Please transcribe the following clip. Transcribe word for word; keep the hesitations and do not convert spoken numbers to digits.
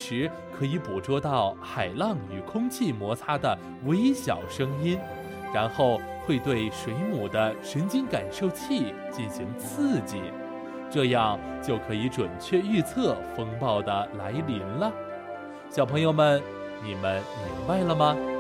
时可以捕捉到海浪与空气摩擦的微小声音，然后会对水母的神经感受器进行刺激，这样就可以准确预测风暴的来临了。小朋友们，你们明白了吗？